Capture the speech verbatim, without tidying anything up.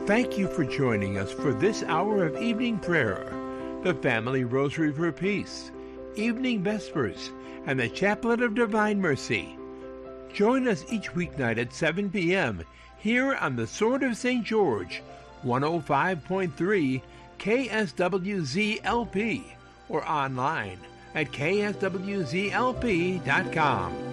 Thank you for joining us for this hour of evening prayer, the Family Rosary for Peace, Evening Vespers, and the Chaplet of Divine Mercy. Join us each weeknight at seven p.m. here on the Sword of Saint George, one oh five point three K S W Z L P, or online at K S W Z L P dot com.